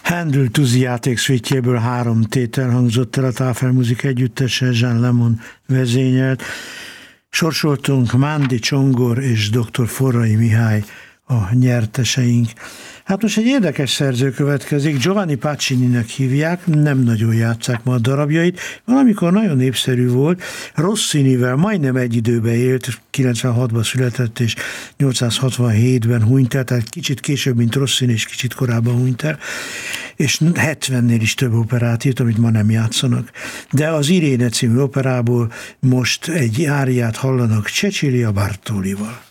Handel Tuzi játékszüitjéből 3 tétel hangzott el a Táfelmuzik együttese, Jean Lemon vezényelt. Sorsoltunk Mándi Csongor és dr. Forrai Mihály a nyerteseink. Hát most egy érdekes szerző következik, Giovanni Pacininek hívják, nem nagyon játsszák ma a darabjait, valamikor nagyon népszerű volt, Rossinivel majdnem egy időben élt, 96-ban született és 867-ben hunyt el, tehát kicsit később, mint Rossini, és kicsit korábban hunyt el, és 70-nél is több operát írt, amit ma nem játszanak. De az Iréne című operából most egy áriát hallanak Cecilia Bartolival.